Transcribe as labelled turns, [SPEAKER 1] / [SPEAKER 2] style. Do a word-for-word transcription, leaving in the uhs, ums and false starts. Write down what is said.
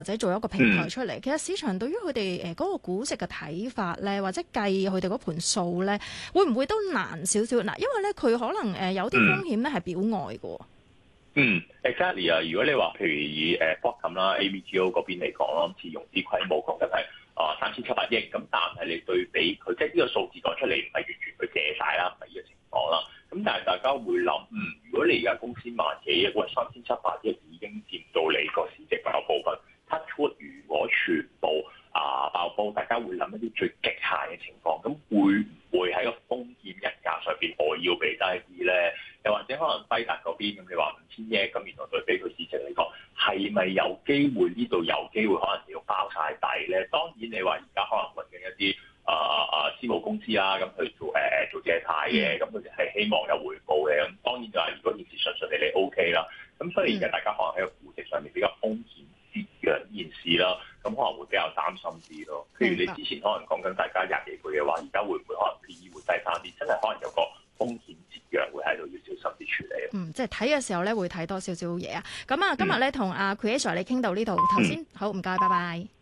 [SPEAKER 1] 或者做一個平台出嚟。嗯、其實市場對於佢哋誒嗰個估值嘅睇法咧，或者計佢哋嗰盤數咧，會唔會都難少少？嗱，因為咧佢可能誒有啲風險咧係表外嘅。
[SPEAKER 2] 嗯 exactly 啊！如果你話譬如以誒 Quantum 啦、A V G O 嗰邊嚟講咯，似融資規模講緊係啊三千七百億，咁但係你對比佢，即係呢個數字講出嚟唔係完全佢借晒啦，唔係呢個情況啦。咁但係大家會諗，嗯，如果你而家公司萬幾億，喂三千七百億已經佔到你個市值有部分 touch wood，如果全部啊爆煲，大家會諗一啲最極限嘅情況，咁會唔會喺個風險溢價上邊我要俾低啲咧？又或者可能輝達嗰邊咁，你話五千億咁，原來對比佢市值嚟講，係咪有機會呢度有機會可能要包晒底咧？當然你話而家可能揾緊一啲啊啊私募公司啦，咁去做誒、呃、做借貸嘅，咁佢哋係希望有回報嘅。咁當然就係如果件事順順利利 O K 啦。咁所以而家大家可能喺個估值上面比較風險節約呢件事啦，咁可能會比較擔心啲咯。譬如你之前可能講緊大家廿幾倍嘅話，而家會唔會可能 P E 會低翻啲？真係可能有個風險節約會喺度要小心啲處理。
[SPEAKER 1] 嗯，即係睇嘅時候咧，會睇多少少嘢啊。咁啊，今日咧同阿 Chris 你傾到呢度，頭先好唔該，拜拜。